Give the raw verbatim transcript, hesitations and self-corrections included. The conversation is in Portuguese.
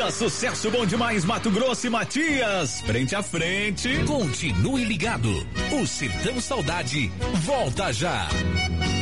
Avenida Sucesso Bom Demais, Mato Grosso e Matias. Frente a frente. Continue ligado. O Sertão Saudade volta já.